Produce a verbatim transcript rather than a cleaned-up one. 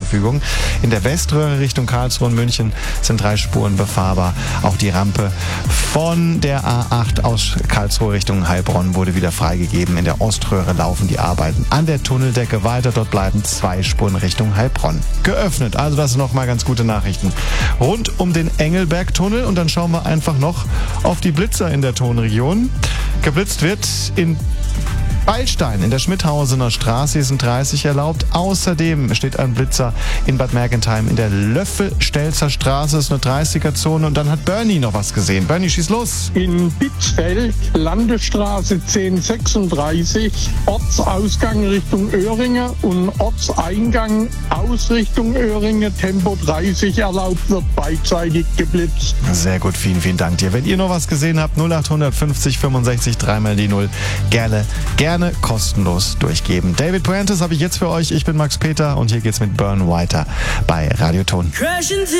Verfügung. In der Weströhre Richtung Karlsruhe und München sind drei Spuren befahrbar. Auch die Rampe von der A acht aus Karlsruhe Richtung Heilbronn wurde wieder freigegeben. In der Oströhre laufen die Arbeiten an der Tunneldecke weiter. Dort bleiben zwei Spuren Richtung Heilbronn geöffnet. Also das sind nochmal ganz gute Nachrichten. Rund um den Engelbergtunnel und dann schauen wir einfach noch auf die Blitzer in der Tonregion. Geblitzt wird in Beilstein in der Schmidhausener Straße, hier sind dreißig erlaubt. Außerdem steht ein Blitzer in Bad Mergentheim in der Löffelstelzer Straße, ist eine dreißiger-Zone. Und dann hat Bernie noch was gesehen. Bernie, schieß los. In Bitzfeld, Landesstraße zehn sechsunddreißig, Ortsausgang Richtung Öhringe und Ortseingang aus Richtung Öhringe, Tempo dreißig erlaubt, wird beidseitig geblitzt. Sehr gut, vielen, vielen Dank dir. Wenn ihr noch was gesehen habt, null acht fünfzig fünfundsechzig, dreimal die Null. Gerne, gerne kostenlos durchgeben. David Puentes habe ich jetzt für euch. Ich bin Max Peter und hier geht's mit Burn weiter bei Radioton.